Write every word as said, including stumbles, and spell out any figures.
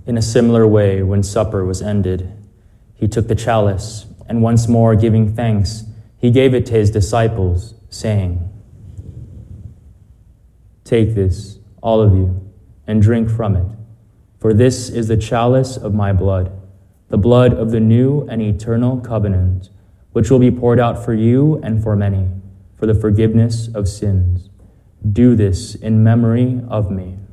In a similar way, when supper was ended, he took the chalice, and once more giving thanks, he gave it to his disciples, saying, "Take this, all of you, and drink from it, for this is the chalice of my blood, the blood of the new and eternal covenant, which will be poured out for you and for many, for the forgiveness of sins. Do this in memory of me."